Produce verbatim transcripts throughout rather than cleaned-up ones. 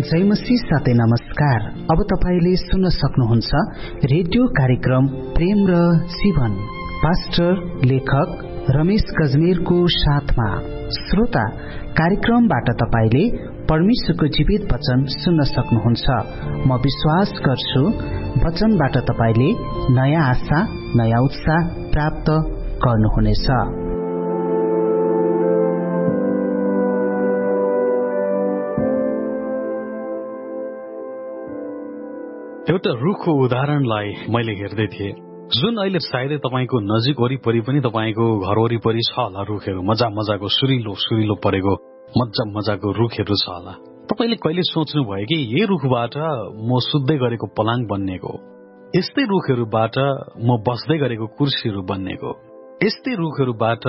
जय मसीह साथै नमस्कार। अब तपाईले सुन्न सक्नुहुन्छ रेडियो कार्यक्रम प्रेम र जीवन पास्टर लेखक रमेश गजमेरको साथमा। श्रोता, कार्यक्रमबाट तपाईले परमेश्वरको जीवित वचन सुन्न सक्नुहुन्छ। म विश्वास गर्छु वचनबाट तपाईले नयाँ आशा, नयाँ उत्साह प्राप्त गर्नुहुनेछ। एउटा रुखको उदाहरणलाई मैले हेर्दै थिएँ, जुन अहिले सायदै तपाईँको नजिक वरिपरि पनि तपाईँको घर वरिपरि छ होला। रुखहरू मजा मजाको सुरिलो सुरिलो परेको मजा मजाको रुखहरू छ होला। तपाईँले कहिले सोच्नुभयो कि यही रुखबाट म सुत्दै गरेको पलाङ बन्नेको, यस्तै रुखहरूबाट म बस्दै गरेको कुर्सीहरू बन्नेको, यस्तै रुखहरूबाट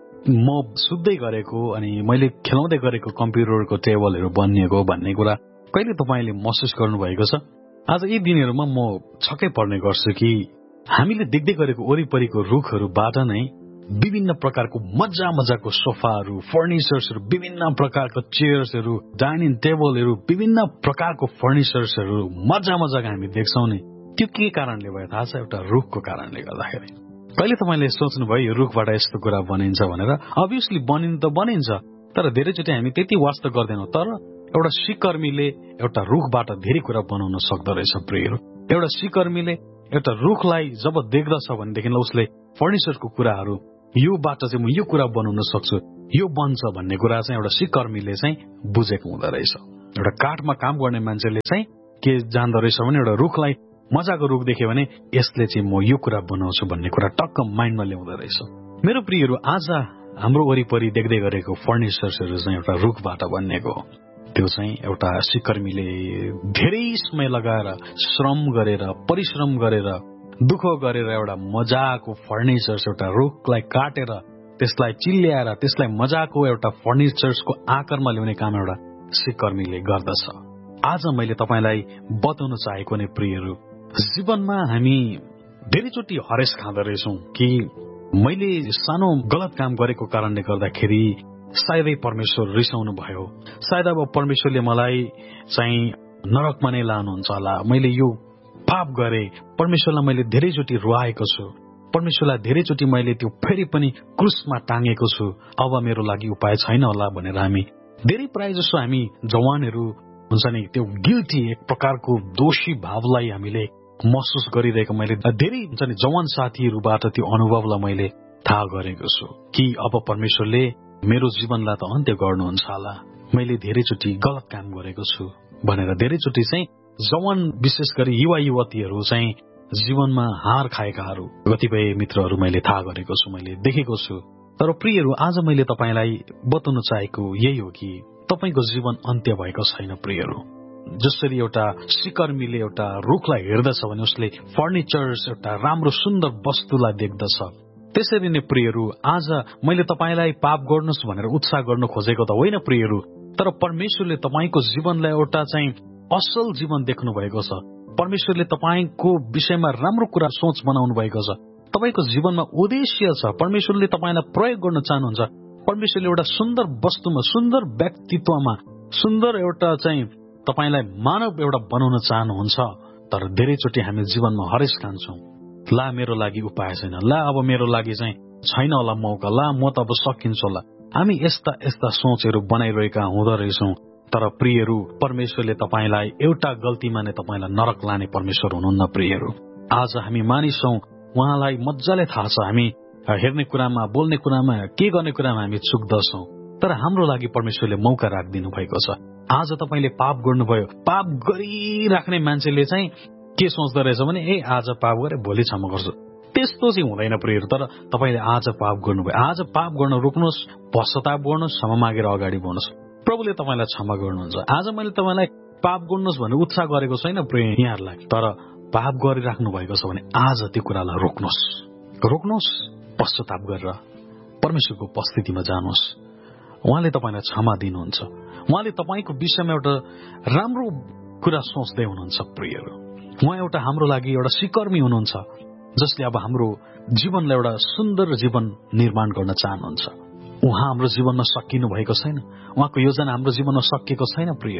म सुत्दै गरेको अनि मैले खेलाउँदै गरेको कम्प्युटरको टेबलहरू बनिएको भन्ने कुरा कहिले तपाईँले महसुस गर्नुभएको छ? आज यी दिनहरूमा म छक्कै पर्ने गर्छु कि हामीले देख्दै गरेको वरिपरिको रुखहरूबाट नै विभिन्न प्रकारको मजा मजाको सोफाहरू, फर्निचर्सहरू, विभिन्न प्रकारको चेयर्सहरू, डाइनिङ टेबलहरू, विभिन्न प्रकारको फर्निचर्सहरू मजा मजाको हामी देख्छौँ नि। त्यो के कारणले भयो थाहा छ? एउटा रुखको कारणले गर्दाखेरि। कहिले तपाईँले सोच्नुभयो यो रुखबाट यस्तो कुरा बनिन्छ भनेर? अभियसली बनिनु त बनिन्छ, तर धेरैचोटि हामी त्यति वास्ता गर्दैनौँ। तर एउटा सिकर्मीले एउटा रुखबाट धेरै कुरा बनाउन सक्दो रहेछ प्रियहरू। एउटा सिकर्मीले एउटा रुखलाई जब देख्दछ भनेदेखि उसले फर्निचरको कुराहरू, योबाट चाहिँ म यो कुरा बनाउन सक्छु, यो बन्छ भन्ने कुरा चाहिँ एउटा सिकर्मीले चाहिँ बुझेको हुँदो रहेछ। एउटा काठमा काम गर्ने मान्छेले चाहिँ के जान्दो रहेछ भने एउटा रुखलाई मजाको रुख देख्यो भने यसले चाहिँ म यो कुरा बनाउँछु भन्ने कुरा टक्क माइन्डमा ल्याउँदो रहेछ। मेरो प्रियहरू, आज हाम्रो वरिपरि देख्दै गरेको फर्निचर्सहरू चाहिँ एउटा रुखबाट बनिएको हो। त्यो चाहिँ एउटा सिकर्मीले धेरै समय लगाएर, श्रम गरेर, परिश्रम गरेर, दुःख गरेर एउटा मजाको फर्निचर्स, एउटा रुखलाई काटेर त्यसलाई चिल्ल्याएर त्यसलाई मजाको एउटा फर्निचर्सको आकारमा ल्याउने काम एउटा सिकर्मीले गर्दछ। आज मैले तपाईँलाई बताउन चाहेको नै प्रियहरू, जीवनमा हामी धेरैचोटि हरेस खाँदो रहेछौँ कि मैले सानो गलत काम गरेको कारणले गर्दाखेरि सायदै परमेश्वर रिसाउनु भयो, सायद अब परमेश्वरले मलाई चाहिँ नरकमा नै लानुहुन्छ होला, मैले यो पाप गरे, परमेश्वरलाई मैले धेरैचोटि रुवाएको छु, परमेश्वरलाई धेरैचोटि मैले त्यो फेरि पनि क्रुसमा टाँगेको छु, अब मेरो लागि उपाय छैन होला भनेर हामी धेरै प्राय जसो हामी जवानहरू हुन्छ नि, त्यो गिल्टी एक प्रकारको दोषी भावलाई हामीले महसुस गरिरहेको मैले धेरै हुन्छ नि जवान साथीहरूबाट त्यो अनुभवलाई मैले थाहा गरेको छु कि अब परमेश्वरले मेरो जीवनलाई त अन्त्य गर्नुहुन्छ होला, मैले धेरैचोटि गलत काम गरेको छु भनेर धेरैचोटि चाहिँ जवान विशेष गरी युवा युवतीहरू चाहिँ जीवनमा हार खाएकाहरू कतिपय मित्रहरू मैले थाहा गरेको छु, मैले देखेको छु। तर प्रियहरू, आज मैले तपाईँलाई बताउन चाहेको यही हो कि तपाईँको जीवन अन्त्य भएको छैन प्रियहरू। जसरी एउटा सिकर्मीले एउटा रुखलाई हेर्दछ भने उसले फर्निचर्स, एउटा राम्रो सुन्दर वस्तुलाई देख्दछ, त्यसरी नै प्रियहरू आज मैले तपाईँलाई पाप गर्नुहोस् भनेर उत्साह गर्न खोजेको त होइन प्रियहरू, तर परमेश्वरले तपाईँको जीवनलाई एउटा चाहिँ असल जीवन देख्नु भएको छ। परमेश्वरले तपाईँको विषयमा राम्रो कुरा सोच बनाउनु भएको छ। तपाईँको जीवनमा उद्देश्य छ, परमेश्वरले तपाईँलाई प्रयोग गर्न चाहनुहुन्छ। परमेश्वरले एउटा सुन्दर वस्तुमा, सुन्दर व्यक्तित्वमा, सुन्दर एउटा चाहिँ तपाईँलाई मानव एउटा बनाउन चाहनुहुन्छ। तर धेरैचोटि हामी जीवनमा हरेस खान्छौँ, ला मेरो लागि उपाय छैन, ला अब मेरो लागि चाहिँ छैन होला मौका, ला म त अब सकिन्छ होला। हामी यस्ता यस्ता सोचहरू बनाइरहेका हुँदो रहेछौँ। तर प्रियहरू, परमेश्वरले तपाईँलाई एउटा गल्तीमा नै तपाईँलाई नरक लाने परमेश्वर हुनुहुन्न प्रियहरू। आज हामी मानिसौँ, उहाँलाई मजाले थाहा छ हामी हेर्ने कुरामा, बोल्ने कुरामा, के गर्ने कुरामा हामी चुक्दछौँ, तर हाम्रो लागि परमेश्वरले मौका राखिदिनु भएको छ। आज तपाईँले पाप गर्नुभयो, पाप गरिराख्ने मान्छेले चाहिँ के सोच्दो रहेछ भने ए आज पाप गरे भोलि क्षमा गर्छु, त्यस्तो चाहिँ हुँदैन प्रियहरू। तर तपाईँले आज पाप गर्नुभयो, आज पाप गर्न रोक्नुहोस्, पश्चाताप गर्नुहोस्, क्षमा मागेर अगाडि बढ्नुहोस्, प्रभुले तपाईँलाई क्षमा गर्नुहुन्छ। आज मैले तपाईँलाई पाप गर्नुहोस् भनेर उत्साह गरेको छैन प्रिय यहाँहरूलाई, तर पाप गरिराख्नु भएको छ भने आज त्यो कुरालाई रोक्नुहोस्, रोक्नुहोस्, पश्चाताप गरेर परमेश्वरको उपस्थितिमा जानुहोस्। उहाँले तपाईँलाई क्षमा दिनुहुन्छ, उहाँले तपाईँको विषयमा एउटा राम्रो कुरा सोच्दै हुनुहुन्छ प्रियहरू। उहाँ एउटा हाम्रो लागि एउटा सिकर्मी हुनुहुन्छ जसले अब हाम्रो जीवनलाई एउटा सुन्दर जीवन निर्माण गर्न चाहनुहुन्छ। उहाँ हाम्रो जीवनमा सकिनु भएको छैन, उहाँको योजना हाम्रो जीवनमा सकिएको छैन प्रियहरू।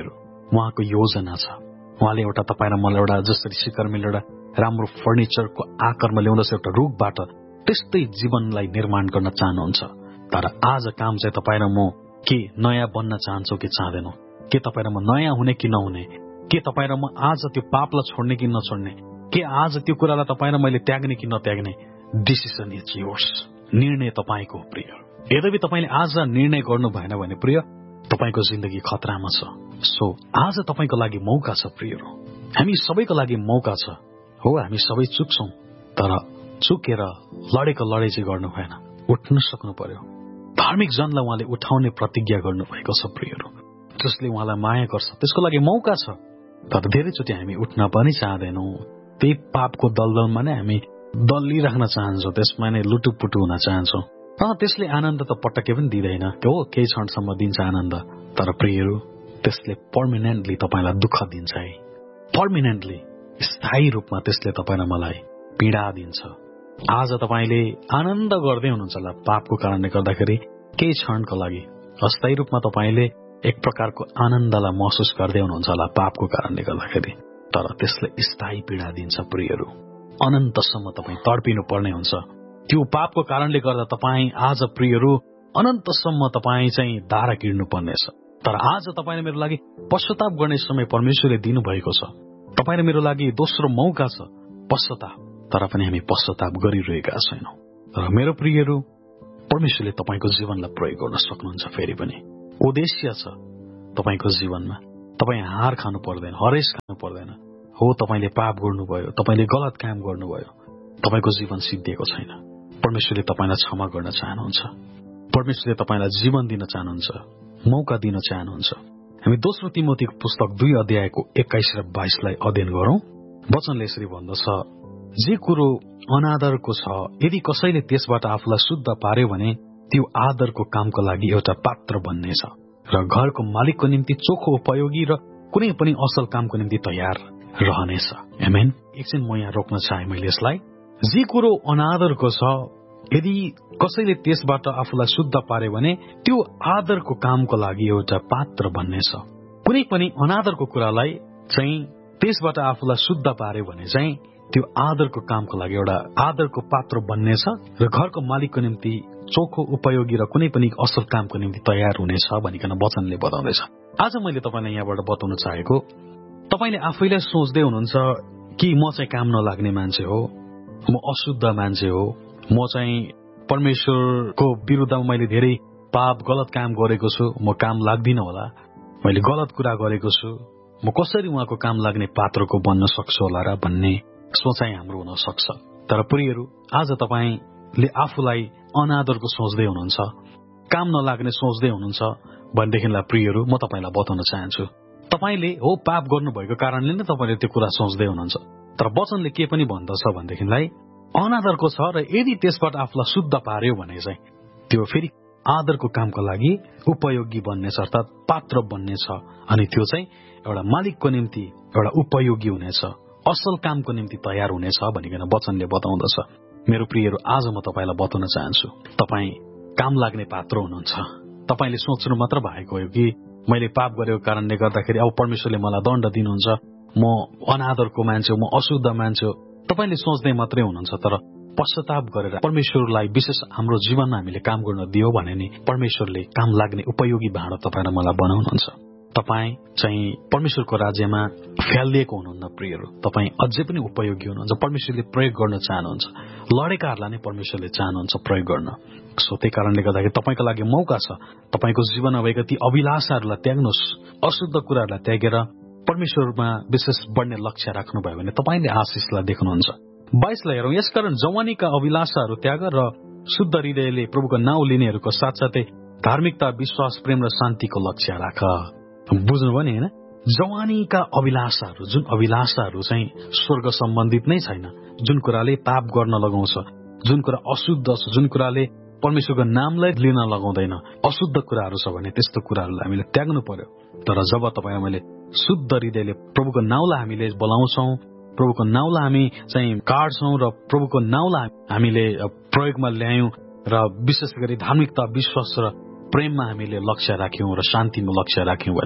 उहाँको योजना छ। उहाँले एउटा तपाईँ र मलाई एउटा जसरी सिकर्मीले एउटा राम्रो फर्निचरको आकारमा ल्याउँदछ एउटा रुखबाट, त्यस्तै जीवनलाई निर्माण गर्न चाहनुहुन्छ। तर आज काम चाहिँ तपाईँ र म के नयाँ बन्न चाहन्छौ कि चाहँदैनौ? के तपाईँ र म नयाँ हुने कि नहुने? के तपाईँ र म आज त्यो पापलाई छोड्ने कि नछोड्ने? के आज त्यो कुरालाई तपाईँ र मैले त्याग्ने कि नत्याग्ने? Decision is yours. निर्णय तपाईँको हो प्रिय। यद्यपि तपाईँले आज निर्णय गर्नु भएन भने प्रिय, तपाईँको जिन्दगी खतरामा छ। सो आज तपाईँको लागि मौका छ प्रियहरू, हामी सबैको लागि मौका छ। हो, हामी सबै चुक्छौं, तर चुकेर लडेको लडाई चाहिँ गर्नु भएन, उठ्न सक्नु पर्यो। धार्मिक जनलाई उहाँले उठाउने प्रतिज्ञा गर्नुभएको छ प्रियहरू। जसले उहाँलाई माया गर्छ त्यसको लागि मौका छ। तर धेरैचोटि हामी उठ्न पनि चाहँदैनौँ। त्यही पापको दलदलमा नै हामी दलिराख्न चाहन्छौँ, त्यसमा नै लुटुपुटु हुन चाहन्छौँ। अँ त्यसले आनन्द त पटक्कै पनि दिँदैन, हो केही क्षणसम्म दिन्छ आनन्द, तर प्रियहरू त्यसले पर्मानेन्टली तपाईँलाई दुःख दिन्छ है। पर्मानेन्टली, स्थायी रूपमा त्यसले तपाईँ र मलाई पीडा दिन्छ। आज तपाईँले आनन्द गर्दै हुनुहुन्छ होला पापको कारणले गर्दाखेरि, केही क्षणको लागि अस्थायी रूपमा तपाईँले एक प्रकारको आनन्दलाई महसुस गर्दै हुनुहुन्छ होला पापको कारणले गर्दाखेरि, तर त्यसले स्थायी पीडा दिन्छ प्रियहरू। अनन्तसम्म तपाईँ तडपिनु पर्ने हुन्छ त्यो पापको कारणले गर्दा। तपाईँ आज प्रियहरू अनन्तसम्म तपाईँ चाहिँ धारा किर्नु पर्नेछ। तर आज तपाईँ र मेरो लागि पश्चाताप गर्ने समय परमेश्वरले दिनुभएको छ। तपाईँ र मेरो लागि दोस्रो मौका छ पश्चाताप, तर पनि हामी पश्चाताप गरिरहेका छैनौँ। तर मेरो प्रियहरू, परमेश्वरले तपाईँको जीवनलाई प्रयोग गर्न सक्नुहुन्छ। फेरि पनि उद्देश्य छ तपाईँको जीवनमा। तपाईँ हार खानु पर्दैन, हरेस खानु पर्दैन। हो, तपाईँले पाप गर्नुभयो, तपाईँले गलत काम गर्नुभयो, तपाईँको जीवन सिद्धिएको छैन। परमेश्वरले तपाईँलाई क्षमा गर्न चाहनुहुन्छ। परमेश्वरले तपाईँलाई जीवन दिन चाहनुहुन्छ, मौका दिन चाहनुहुन्छ। हामी दोस्रो तिमोथीको पुस्तक दुई अध्यायको एक्काइस र बाइसलाई अध्ययन गरौं। वचनले यसरी भन्दछ, जे कुरो अनादरको छ यदि कसैले त्यसबाट आफूलाई शुद्ध पार्यो भने त्यो आदरको कामको लागि एउटा पात्र बन्नेछ र घरको मालिकको निम्ति चोखो उपयोगी र कुनै पनि असल कामको निम्ति तयार रहनेछ। आमेन। एकछिन म यहाँ रोक्न चाहे मैले यसलाई। जे कुरो अनादरको छ यदि कसैले त्यसबाट आफूलाई शुद्ध पार्यो भने त्यो आदरको कामको लागि एउटा पात्र बन्नेछ। कुनै पनि अनादरको कुरालाई चाहिँ त्यसबाट आफूलाई शुद्ध पार्यो भने चाहिँ त्यो आदरको कामको लागि एउटा आदरको पात्र बन्नेछ र घरको मालिकको निम्ति चोखो उपयोगी र कुनै पनि असल कामको निम्ति तयार हुनेछ भनिकन वचनले बताउँदैछ। आज मैले तपाईँलाई यहाँबाट बताउन चाहेको, तपाईँले आफैलाई सोच्दै हुनुहुन्छ कि म चाहिँ काम नलाग्ने मान्छे हो, म अशुद्ध मान्छे हो, म चाहिँ परमेश्वरको विरुद्धमा मैले धेरै पाप गलत काम गरेको छु, म काम लाग्दिनँ होला, मैले गलत कुरा गरेको छु, म कसरी उहाँको काम लाग्ने पात्रको बन्न सक्छु होला र भन्ने सोचाइ हाम्रो हुन सक्छ। तर प्रियहरू, आज तपाईँले आफूलाई अनादरको सोच्दै हुनुहुन्छ, काम नलाग्ने सोच्दै हुनुहुन्छ भनेदेखिलाई प्रियहरू म तपाईँलाई बताउन चाहन्छु, तपाईँले हो पाप गर्नुभएको कारणले नै तपाईँले त्यो कुरा सोच्दै हुनुहुन्छ। तर वचनले के पनि भन्दछ भनेदेखिलाई अनादरको छ र यदि त्यसबाट आफूलाई शुद्ध पार्यो भने चाहिँ त्यो फेरि आदरको कामको लागि उपयोगी बन्नेछ, अर्थात् पात्र बन्नेछ। अनि त्यो चाहिँ एउटा मालिकको निम्ति एउटा उपयोगी हुनेछ, असल कामको निम्ति तयार हुनेछ भनिकन वचनले बताउँदछ। मेरो प्रियहरू, आज म तपाईँलाई बताउन चाहन्छु, तपाईँ काम लाग्ने पात्र हुनुहुन्छ। तपाईँले सोच्नु मात्र भएको हो कि मैले पाप गरेको कारणले गर्दाखेरि अब परमेश्वरले मलाई दण्ड दिनुहुन्छ, म अनादरको मान्छे हो, म अशुद्ध मान्छे हो, तपाईँले सोच्दै मात्रै हुनुहुन्छ। तर पश्चाताप गरेर परमेश्वरलाई विशेष हाम्रो जीवनमा हामीले काम गर्न दियो भने नि परमेश्वरले काम लाग्ने उपयोगी भाँडो तपाईँ र मलाई बनाउनुहुन्छ। तपाईँ चाहिँ परमेश्वरको राज्यमा फैलिएको हुनुहुन्न प्रियहरू, तपाईँ अझै पनि उपयोगी हुनुहुन्छ। परमेश्वरले प्रयोग गर्न चाहनुहुन्छ, लडेकाहरूलाई नै परमेश्वरले चाहनुहुन्छ प्रयोग गर्न। सो त्यही कारणले गर्दाखेरि तपाईँको लागि मौका छ, तपाईँको जीवनमा भएका ती अभिलाषाहरूलाई त्याग्नुहोस्, अशुद्ध कुराहरूलाई त्यागेर परमेश्वरमा विशेष बढ्ने लक्ष्य राख्नुभयो भने तपाईँले आशिषलाई देख्नुहुन्छ। बाइसलाई हेरौं। यसकारण जवानीका अभिलाषाहरू त्याग र शुद्ध हृदयले प्रभुको नाउँ लिनेहरूको साथसाथै धार्मिकता, विश्वास, प्रेम र शान्तिको लक्ष्य राख। बुझ्नुभयो नि होइन? जवानीका अभिलाषाहरू, जुन अभिलाषाहरू चाहिँ स्वर्ग सम्बन्धित नै छैन, जुन कुराले पाप गर्न लगाउँछ, जुन कुरा अशुद्ध छ, जुन कुराले परमेश्वरको नामलाई लिन लगाउँदैन, अशुद्ध कुराहरू छ भने त्यस्तो कुराहरूलाई हामीले त्याग्नु पर्यो। तर जब तपाईँ मैले शुद्ध हृदयले प्रभुको नाउँलाई हामीले बोलाउँछौँ, प्रभुको नाउँलाई हामी चाहिँ काट्छौँ र प्रभुको नाउँलाई हामीले प्रयोगमा ल्यायौँ र विशेष गरी धार्मिकता, विश्वास र प्रेममा हामीले लक्ष्य राख्यौँ र शान्तिमा लक्ष्य राख्यौँ भने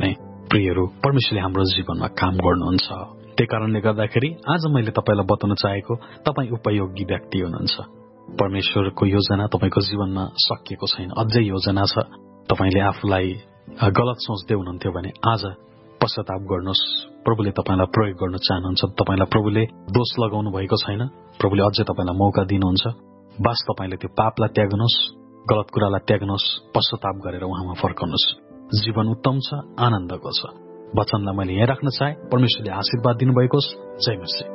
प्रियहरू, परमेश्वरले हाम्रो जीवनमा काम गर्नुहुन्छ। त्यही कारणले गर्दाखेरि आज मैले तपाईलाई बताउन चाहेको तपाईँ उपयोगी व्यक्ति हुनुहुन्छ। परमेश्वरको योजना तपाईँको जीवनमा सकिएको छैन, अझै योजना छ। तपाईँले आफूलाई गलत सोच्दै हुनुहुन्थ्यो भने आज पश्चाताप गर्नुहोस्। प्रभुले तपाईँलाई प्रयोग गर्न चाहनुहुन्छ। तपाईँलाई प्रभुले दोष लगाउनु भएको छैन। प्रभुले अझै तपाईँलाई मौका दिनुहुन्छ। बस तपाईँले त्यो पापलाई त्याग्नुहोस्, गलत कुरालाई त्याग्नुहोस्, पश्चाताप गरेर उहाँमा फर्कनुहोस्। जीवन उत्तम छ, आनन्दको छ। वचनलाई मैले यहाँ राख्न चाहे। परमेश्वरले आशीर्वाद दिनुभएको होस्। जय मसीह।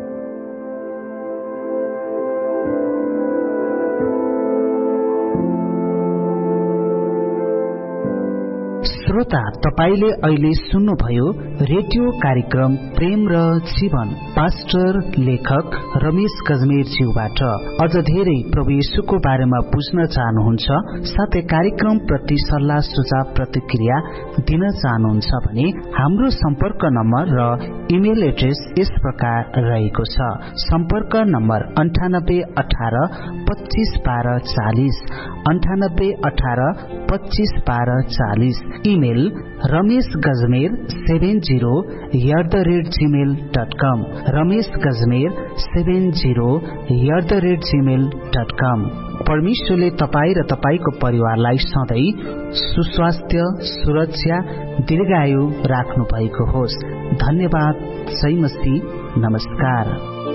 श्रोता, तपाईले अहिले सुन्नुभयो रेडियो कार्यक्रम प्रेम र जीवन, पास्टर लेखक रमेश गजमेरज्यूबाट। अझ धेरै प्रभु येशूको बारेमा बुझ्न चाहनुहुन्छ, साथै कार्यक्रम प्रति सल्लाह सुझाव प्रतिक्रिया दिन चाहनुहुन्छ भने हाम्रो सम्पर्क नम्बर र इमेल एड्रेस यस प्रकार रहेको छ। सम्पर्क नम्बर अन्ठानब्बे अठार पच्चीस बाह्र चालिस, अन्ठानब्बे अठार पच्चीस बाह्र चालिस। Email Ramesh Gajmer seven zero at the rate Gmail dot com, Ramesh Gajmer seven zero at the rate Gmail dot कम। परमेश्वरले तपाईँ र तपाईँको परिवारलाई सधैँ सुस्वास्थ्य, सुरक्षा, दीर्घायु राख्नु भएको होस्। धन्यवाद। जय मसीह। नमस्कार।